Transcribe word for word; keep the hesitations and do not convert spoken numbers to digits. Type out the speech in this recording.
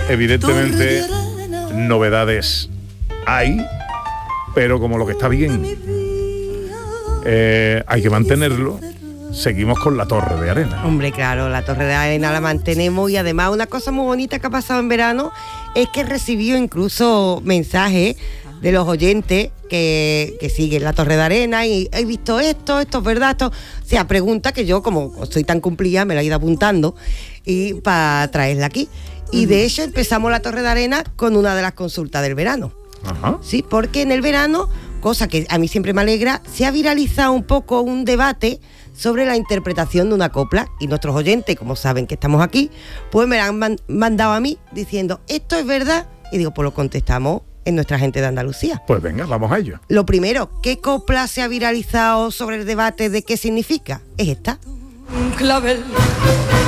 evidentemente novedades hay, pero como lo que está bien eh, hay que mantenerlo, seguimos con la Torre de Arena. Hombre, claro, la Torre de Arena la mantenemos, y además una cosa muy bonita que ha pasado en verano es que recibió incluso mensajes de los oyentes que, que siguen la Torre de Arena y he visto esto, esto es verdad, esto. O sea, pregunta que yo, como soy tan cumplida, me la he ido apuntando y para traerla aquí. Y de hecho empezamos la Torre de Arena con una de las consultas del verano. Ajá. Sí, porque en el verano, cosa que a mí siempre me alegra, se ha viralizado un poco un debate sobre la interpretación de una copla, y nuestros oyentes, como saben que estamos aquí, pues me la han man- mandado a mí diciendo, ¿esto es verdad? Y digo, pues lo contestamos en Nuestra Gente de Andalucía. Pues venga, vamos a ello. Lo primero, ¿qué copla se ha viralizado sobre el debate de qué significa? Es esta. Un clavel